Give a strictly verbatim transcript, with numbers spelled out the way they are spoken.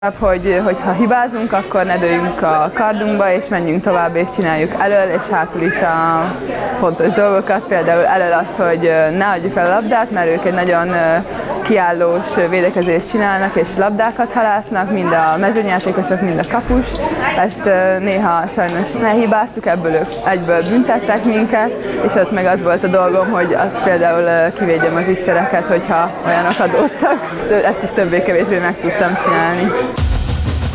Hogy, hogy ha hibázunk, akkor ne dőljünk a kardunkba, és menjünk tovább, és csináljuk elől és hátul is a fontos dolgokat. Például elől az, hogy ne adjuk el a labdát, mert ők egy nagyon kiállós védekezést csinálnak, és labdákat halásznak, mind a mezőnyjátékosok, mind a kapus. Ezt néha sajnos elhibáztuk, ebből ők egyből büntettek minket, és ott meg az volt a dolgom, hogy azt például kivédjem az ügyszereket, hogyha olyanok adódtak. Ezt is többé-kevésbé meg tudtam csinálni.